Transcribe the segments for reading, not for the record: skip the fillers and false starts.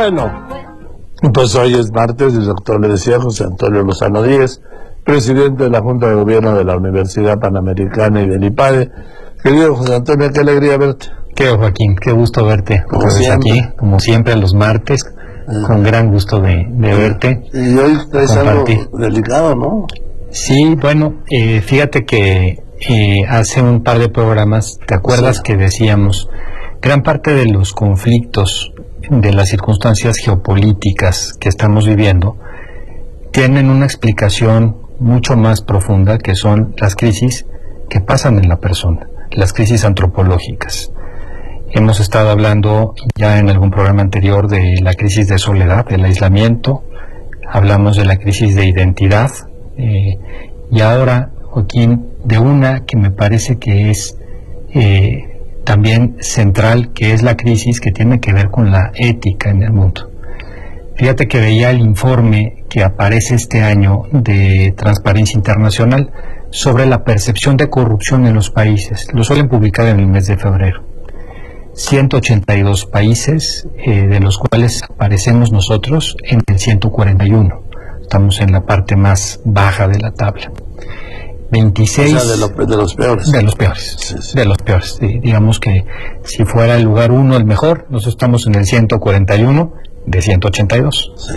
Bueno, pues hoy es martes y el doctor le decía José Antonio Lozano Díez, presidente de la Junta de Gobierno de la Universidad Panamericana y del IPADE. Querido José Antonio, qué alegría verte. Qué Joaquín, qué gusto verte. Como siempre. Aquí, como siempre los martes, con gran gusto de verte. Y hoy traes algo delicado, ¿no? Sí, bueno, fíjate que hace un par de programas, ¿te acuerdas que decíamos, gran parte de los conflictos, de las circunstancias geopolíticas que estamos viviendo, tienen una explicación mucho más profunda, que son las crisis que pasan en la persona, las crisis antropológicas? Hemos estado hablando ya en algún programa anterior de la crisis de soledad, del aislamiento, hablamos de la crisis de identidad, y ahora, Joaquín, de una que me parece que es también central, que es la crisis que tiene que ver con la ética en el mundo. Fíjate que veía el informe que aparece este año de Transparencia Internacional sobre la percepción de corrupción en los países. Lo suelen publicar en el mes de febrero. 182 países, de los cuales aparecemos nosotros en el 141. Estamos en la parte más baja de la tabla. 26... O sea, de los peores. De los peores, Sí. de los peores. Digamos que si fuera el lugar 1 el mejor, nosotros estamos en el 141 de 182. Sí.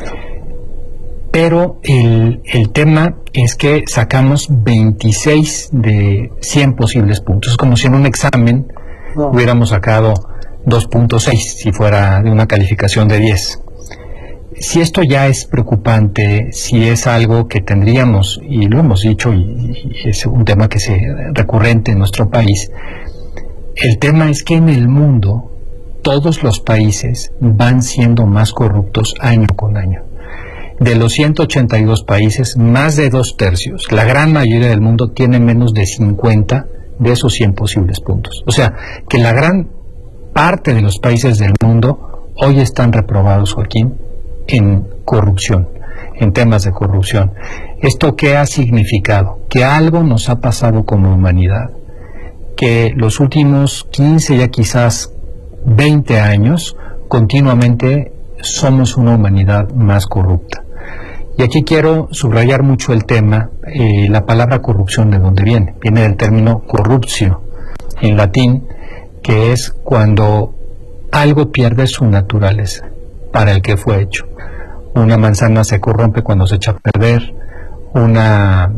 Pero el tema es que sacamos 26 de 100 posibles puntos. Es como si en un examen hubiéramos sacado 2.6 si fuera de una calificación de 10. Si esto ya es preocupante, si es algo que tendríamos, y lo hemos dicho, y es un tema que es recurrente en nuestro país, el tema es que en el mundo todos los países van siendo más corruptos año con año. De los 182 países, más de 2/3, la gran mayoría del mundo, tiene menos de 50 de esos 100 posibles puntos. O sea, que la gran parte de los países del mundo hoy están reprobados, Joaquín, en corrupción, en temas de corrupción. ¿Esto qué ha significado? Que algo nos ha pasado como humanidad, que los últimos 15, ya quizás 20 años, continuamente somos una humanidad más corrupta. Y aquí quiero subrayar mucho el tema, la palabra corrupción, ¿de dónde viene? Viene del término corruptio, en latín, que es cuando algo pierde su naturaleza para el que fue hecho. Una manzana se corrompe cuando se echa a perder, una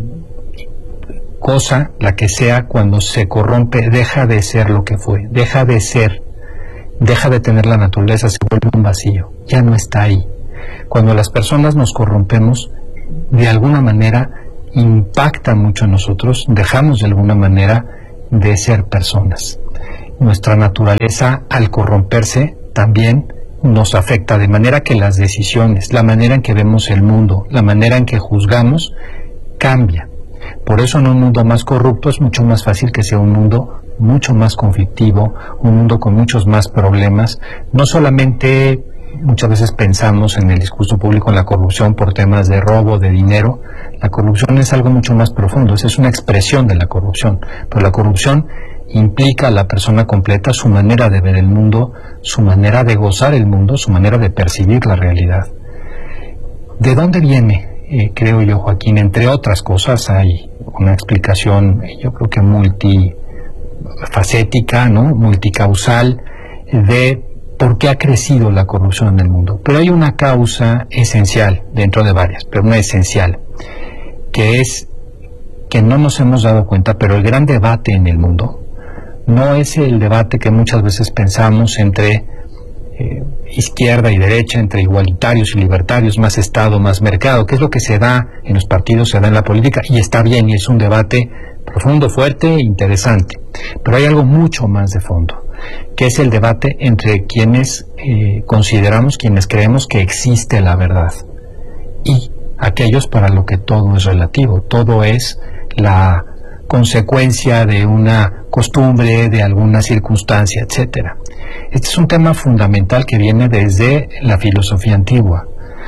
cosa, la que sea, cuando se corrompe, deja de ser lo que fue, deja de ser, deja de tener la naturaleza, se vuelve un vacío, ya no está ahí. Cuando las personas nos corrompemos, de alguna manera impacta mucho en nosotros, dejamos de alguna manera de ser personas. Nuestra naturaleza, al corromperse, también nos afecta, de manera que las decisiones, la manera en que vemos el mundo, la manera en que juzgamos, cambia. Por eso en un mundo más corrupto es mucho más fácil que sea un mundo mucho más conflictivo, un mundo con muchos más problemas. No solamente muchas veces pensamos en el discurso público en la corrupción por temas de robo, de dinero. La corrupción es algo mucho más profundo, esa es una expresión de la corrupción, pero la corrupción implica a la persona completa, su manera de ver el mundo, su manera de gozar el mundo, su manera de percibir la realidad. ¿De dónde viene? Creo yo, Joaquín, entre otras cosas hay una explicación, yo creo que multifacética, ¿no? Multicausal, de por qué ha crecido la corrupción en el mundo. Pero hay una causa esencial, dentro de varias, pero una esencial, que es que no nos hemos dado cuenta, pero el gran debate en el mundo no es el debate que muchas veces pensamos entre izquierda y derecha, entre igualitarios y libertarios, más Estado, más mercado, que es lo que se da en los partidos, se da en la política, y está bien, y es un debate profundo, fuerte e interesante. Pero hay algo mucho más de fondo, que es el debate entre quienes consideramos, quienes creemos que existe la verdad, y aquellos para lo que todo es relativo, todo es la consecuencia de una costumbre, de alguna circunstancia, etcétera. Este es un tema fundamental que viene desde la filosofía antigua.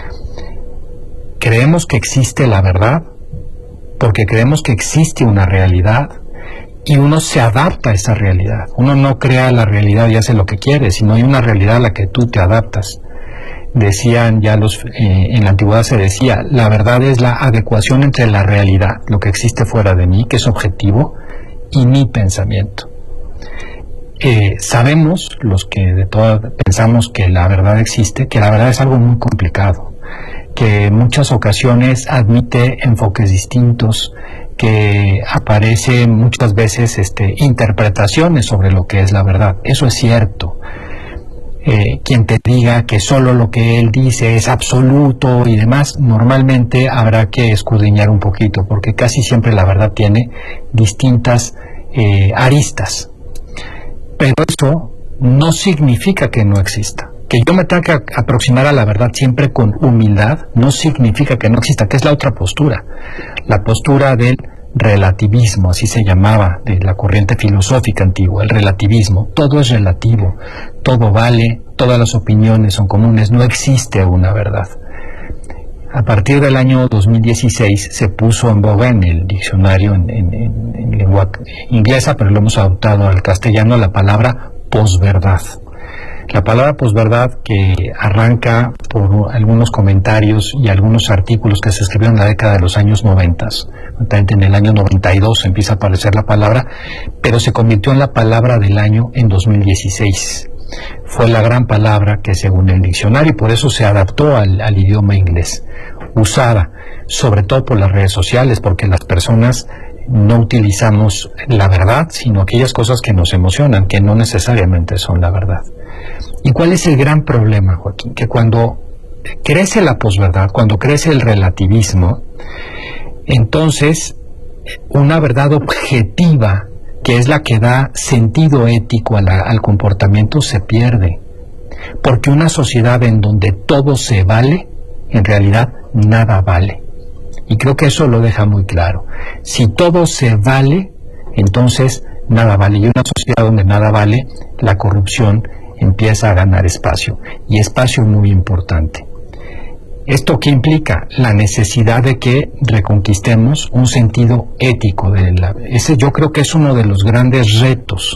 Creemos que existe la verdad porque creemos que existe una realidad y uno se adapta a esa realidad. Uno no crea la realidad y hace lo que quiere, sino hay una realidad a la que tú te adaptas. decían ya en la antigüedad se decía, la verdad es la adecuación entre la realidad, lo que existe fuera de mí, que es objetivo, y mi pensamiento. Sabemos, los que de todas pensamos que la verdad existe, que la verdad es algo muy complicado, que en muchas ocasiones admite enfoques distintos, que aparece muchas veces interpretaciones sobre lo que es la verdad. Eso es cierto. Quien te diga que solo lo que él dice es absoluto y demás, normalmente habrá que escudriñar un poquito, porque casi siempre la verdad tiene distintas aristas. Pero eso no significa que no exista. Que yo me tenga que aproximar a la verdad siempre con humildad no significa que no exista, que es la otra postura. La postura del relativismo, así se llamaba, de la corriente filosófica antigua, el relativismo. Todo es relativo, todo vale, todas las opiniones son comunes, no existe una verdad. A partir del año 2016 se puso en boga en el diccionario en lengua inglesa, pero lo hemos adoptado al castellano, la palabra posverdad. La palabra posverdad, que arranca por algunos comentarios y algunos artículos que se escribieron en la década de los años 90, en el año 92 empieza a aparecer la palabra, pero se convirtió en la palabra del año en 2016. Fue la gran palabra que, según el diccionario, y por eso se adaptó al idioma inglés, usada sobre todo por las redes sociales, porque las personas no utilizamos la verdad, sino aquellas cosas que nos emocionan, que no necesariamente son la verdad. ¿Y cuál es el gran problema, Joaquín? Que cuando crece la posverdad, cuando crece el relativismo, entonces una verdad objetiva, que es la que da sentido ético al comportamiento, se pierde. Porque una sociedad en donde todo se vale, en realidad nada vale. Y creo que eso lo deja muy claro. Si todo se vale, entonces nada vale. Y una sociedad donde nada vale, la corrupción empieza a ganar espacio. Y espacio muy importante. ¿Esto qué implica? La necesidad de que reconquistemos un sentido ético. Ese yo creo que es uno de los grandes retos.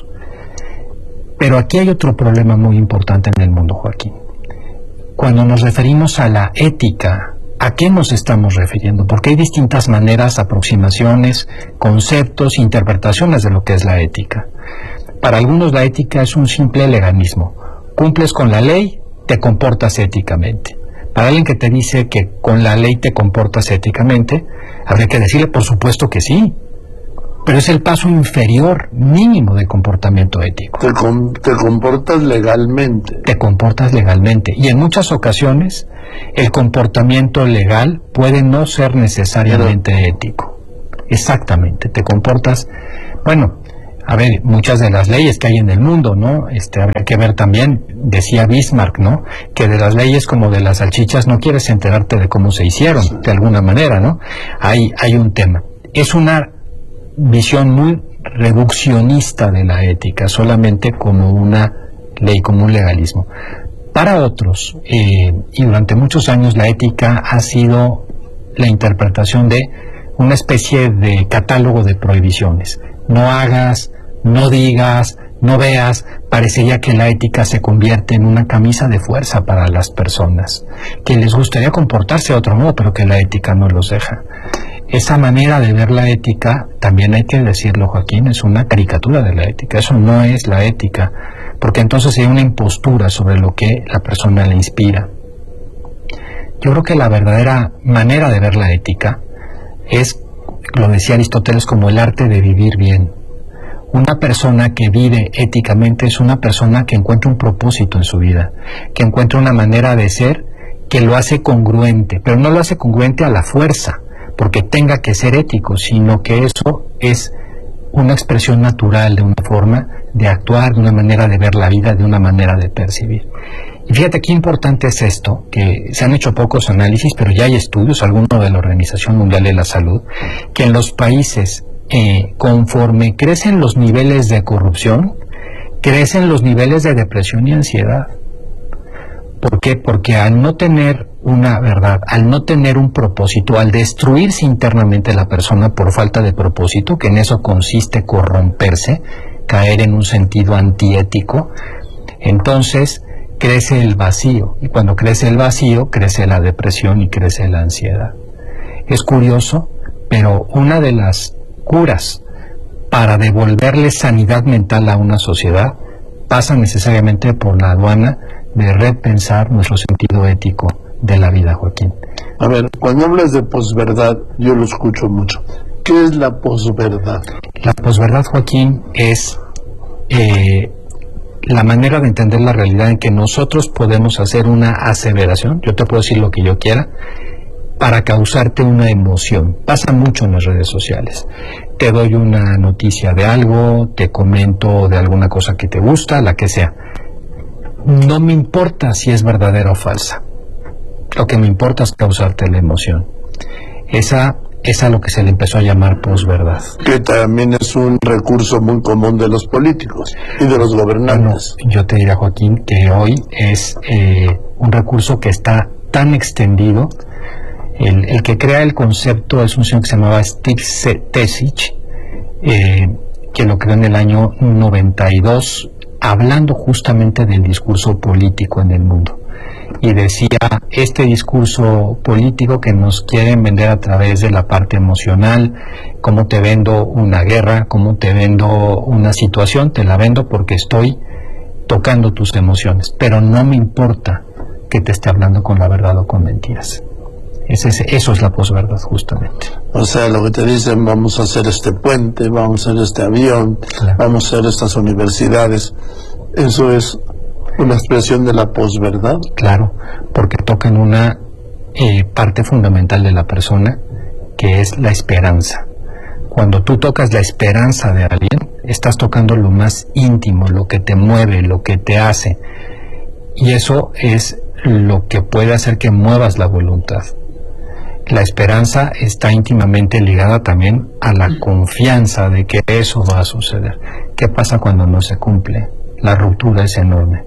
Pero aquí hay otro problema muy importante en el mundo, Joaquín. Cuando nos referimos a la ética, ¿a qué nos estamos refiriendo? Porque hay distintas maneras, aproximaciones, conceptos, interpretaciones de lo que es la ética. Para algunos la ética es un simple legalismo. Cumples con la ley, te comportas éticamente. Para alguien que te dice que con la ley te comportas éticamente, habría que decirle, por supuesto que sí, pero es el paso inferior mínimo de comportamiento ético. Te comportas legalmente. Te comportas legalmente. Y en muchas ocasiones el comportamiento legal puede no ser necesariamente ético. Exactamente, te comportas... Bueno, a ver, muchas de las leyes que hay en el mundo, ¿no? Habría que ver también, decía Bismarck, ¿no? Que de las leyes como de las salchichas no quieres enterarte de cómo se hicieron, de alguna manera, ¿no? Hay un tema. Es una visión muy reduccionista de la ética, solamente como una ley, como un legalismo. Para otros, y durante muchos años, la ética ha sido la interpretación de una especie de catálogo de prohibiciones. No hagas, no digas, no veas. Parecería que la ética se convierte en una camisa de fuerza para las personas, que les gustaría comportarse de otro modo, pero que la ética no los deja. Esa manera de ver la ética, también hay que decirlo, Joaquín, es una caricatura de la ética. Eso no es la ética, porque entonces hay una impostura sobre lo que la persona le inspira. Yo creo que la verdadera manera de ver la ética es, lo decía Aristóteles, como el arte de vivir bien. Una persona que vive éticamente es una persona que encuentra un propósito en su vida, que encuentra una manera de ser que lo hace congruente, pero no lo hace congruente a la fuerza, porque tenga que ser ético, sino que eso es una expresión natural de una forma de actuar, de una manera de ver la vida, de una manera de percibir. Y fíjate qué importante es esto, que se han hecho pocos análisis, pero ya hay estudios, algunos de la Organización Mundial de la Salud, que en los países, conforme crecen los niveles de corrupción, crecen los niveles de depresión y ansiedad. ¿Por qué? Porque al no tener una verdad, al no tener un propósito, al destruirse internamente la persona por falta de propósito, que en eso consiste corromperse, caer en un sentido antiético, entonces crece el vacío, y cuando crece el vacío, crece la depresión y crece la ansiedad. Es curioso, pero una de las curas para devolverle sanidad mental a una sociedad pasa necesariamente por la aduana de repensar nuestro sentido ético de la vida, Joaquín. A ver, cuando hablas de posverdad, yo lo escucho mucho. ¿Qué es la posverdad? La posverdad, Joaquín, es la manera de entender la realidad en que nosotros podemos hacer una aseveración, yo te puedo decir lo que yo quiera, para causarte una emoción. Pasa mucho en las redes sociales. Te doy una noticia de algo, te comento de alguna cosa que te gusta, la que sea. No me importa si es verdadera o falsa. Lo que me importa es causarte la emoción. Esa es a lo que se le empezó a llamar posverdad. Que también es un recurso muy común de los políticos y de los gobernantes. Bueno, yo te diría, Joaquín, que hoy es un recurso que está tan extendido. El que crea el concepto es un señor que se llamaba Steve Tesich, que lo creó en el año 92, hablando justamente del discurso político en el mundo. Y decía, este discurso político que nos quieren vender a través de la parte emocional, cómo te vendo una guerra, cómo te vendo una situación, te la vendo porque estoy tocando tus emociones, pero no me importa que te esté hablando con la verdad o con mentiras. Eso es la posverdad, justamente. O sea, lo que te dicen, vamos a hacer este puente, vamos a hacer este avión, claro, vamos a hacer estas universidades, eso es una expresión de la posverdad. Claro, porque tocan una parte fundamental de la persona, que es la esperanza. Cuando tú tocas la esperanza de alguien, estás tocando lo más íntimo, lo que te mueve, lo que te hace, y eso es lo que puede hacer que muevas la voluntad. La esperanza está íntimamente ligada también a la confianza de que eso va a suceder. ¿Qué pasa cuando no se cumple? La ruptura es enorme.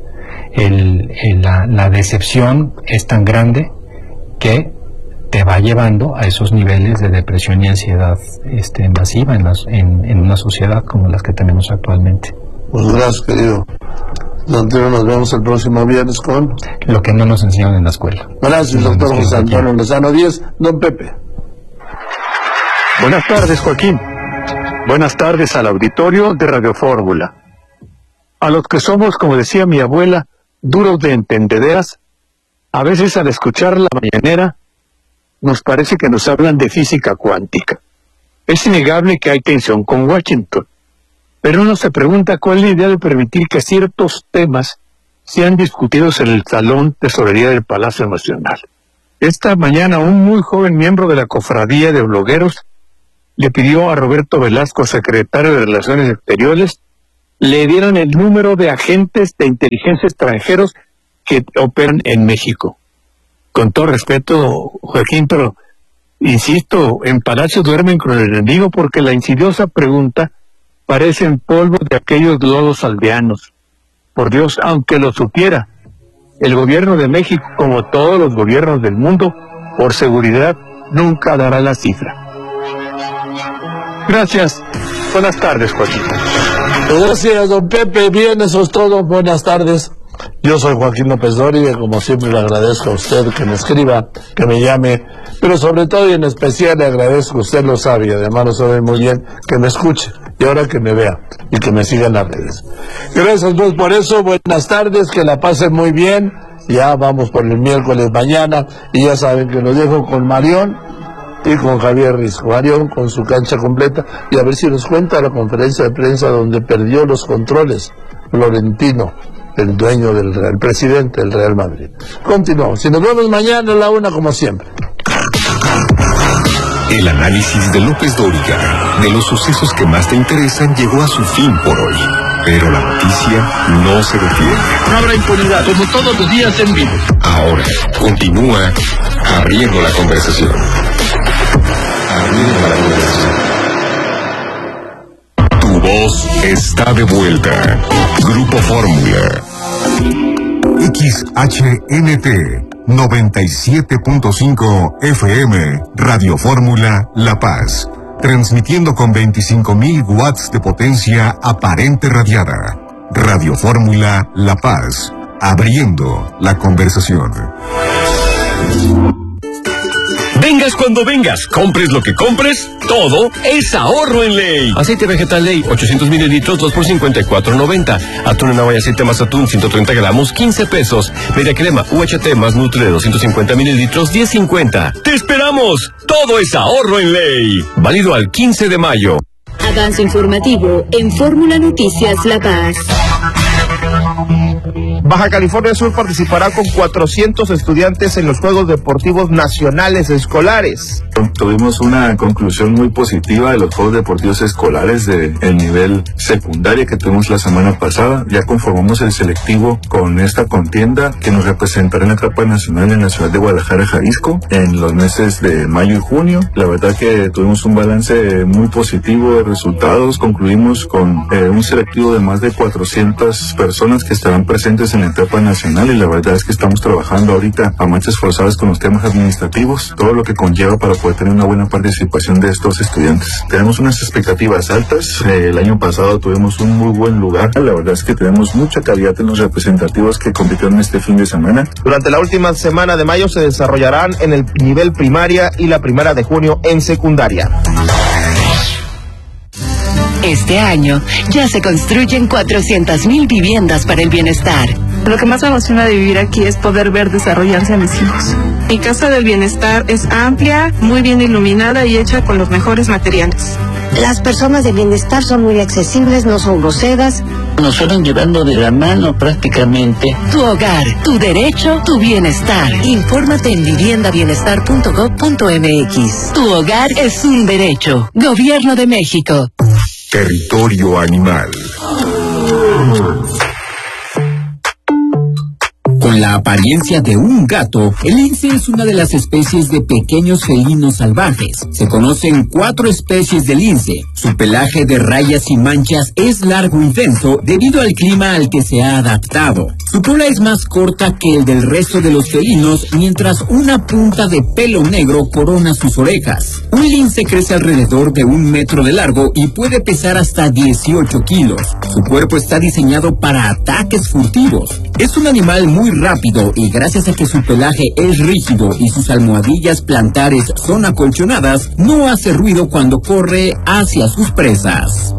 La decepción es tan grande que te va llevando a esos niveles de depresión y ansiedad masiva en una sociedad como las que tenemos actualmente. Pues gracias, querido. Nos vemos el próximo viernes con lo que no nos enseñan en la escuela. Gracias, doctor José Antonio Lozano Díez. Don Pepe. Buenas tardes, Joaquín. Buenas tardes al auditorio de Radio Fórmula. A los que somos, como decía mi abuela, duros de entendederas, a veces al escuchar la mañanera nos parece que nos hablan de física cuántica. Es innegable que hay tensión con Washington, pero uno se pregunta cuál es la idea de permitir que ciertos temas sean discutidos en el Salón Tesorería del Palacio Nacional. Esta mañana un muy joven miembro de la Cofradía de Blogueros le pidió a Roberto Velasco, secretario de Relaciones Exteriores, le dieran el número de agentes de inteligencia extranjeros que operan en México. Con todo respeto, Joaquín, pero insisto, en Palacio duermen con el enemigo porque la insidiosa pregunta parecen polvo de aquellos lodos aldeanos. Por Dios, aunque lo supiera, el gobierno de México, como todos los gobiernos del mundo, por seguridad, nunca dará la cifra. Gracias. Buenas tardes, Joaquín. Gracias, don Pepe. Bien, eso es todo. Buenas tardes. Yo soy Joaquín López Dóriga, como siempre le agradezco a usted que me escriba, que me llame, pero sobre todo y en especial le agradezco, usted lo sabe y además lo sabe muy bien, que me escuche y ahora que me vea y que me siga en las redes. Gracias pues por eso, buenas tardes, que la pasen muy bien, ya vamos por el miércoles mañana y ya saben que los dejo con Marión y con Javier Risco. Marión con su cancha completa y a ver si nos cuenta la conferencia de prensa donde perdió los controles Florentino, el dueño del Real, el presidente del Real Madrid. Continuamos. Y nos vemos mañana a la 1 como siempre. El análisis de López Dóriga de los sucesos que más te interesan llegó a su fin por hoy. Pero la noticia no se detiene. No habrá impunidad, como todos los días en vivo. Ahora, continúa abriendo la conversación. Abriendo la conversación. Tu voz está de vuelta. Grupo Fórmula. XHNT 97.5 FM, Radio Fórmula La Paz, transmitiendo con 25.000 watts de potencia aparente radiada. Radio Fórmula La Paz, abriendo la conversación. Vengas cuando vengas, compres lo que compres, todo es ahorro en Ley. Aceite vegetal Ley, 800 mililitros, 2 por 54.90. Atún en agua y aceite más atún, 130 gramos, 15 pesos. Media crema UHT más Nutre de 250 mililitros, 10.50. ¡Te esperamos! Todo es ahorro en Ley. Válido al 15 de mayo. Avance informativo en Fórmula Noticias La Paz. Baja California Sur participará con 400 estudiantes en los Juegos Deportivos Nacionales Escolares. Tuvimos una conclusión muy positiva de los Juegos Deportivos Escolares del nivel secundaria que tuvimos la semana pasada. Ya conformamos el selectivo con esta contienda que nos representará en la etapa nacional en la ciudad de Guadalajara, Jalisco, en los meses de mayo y junio. La verdad que tuvimos un balance muy positivo de resultados. Concluimos con un selectivo de más de 400 personas que estarán presentes en la etapa nacional, y la verdad es que estamos trabajando ahorita a marchas forzadas con los temas administrativos, todo lo que conlleva para poder tener una buena participación de estos estudiantes. Tenemos unas expectativas altas. El año pasado tuvimos un muy buen lugar. La verdad es que tenemos mucha calidad en los representativos que compitieron este fin de semana. Durante la última semana de mayo se desarrollarán en el nivel primaria y la primera de junio en secundaria. Este año ya se construyen 400,000 viviendas para el bienestar. Lo que más me emociona de vivir aquí es poder ver desarrollarse a mis hijos. Mi casa del bienestar es amplia, muy bien iluminada y hecha con los mejores materiales. Las personas de bienestar son muy accesibles, no son groseras. Nos fueron llevando de la mano prácticamente. Tu hogar, tu derecho, tu bienestar. Infórmate en viviendabienestar.gov.mx. Tu hogar es un derecho. Gobierno de México. Territorio animal. Con la apariencia de un gato, el lince es una de las especies de pequeños felinos salvajes. Se conocen 4 especies de lince. Su pelaje de rayas y manchas es largo y denso debido al clima al que se ha adaptado. Su cola es más corta que el del resto de los felinos, mientras una punta de pelo negro corona sus orejas. Un lince crece alrededor de 1 metro de largo y puede pesar hasta 18 kilos. Su cuerpo está diseñado para ataques furtivos. Es un animal muy rápido y gracias a que su pelaje es rígido y sus almohadillas plantares son acolchonadas, no hace ruido cuando corre hacia sus presas.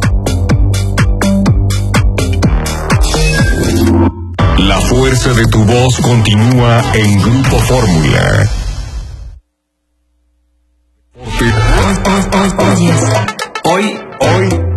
La fuerza de tu voz continúa en Grupo Fórmula. Hoy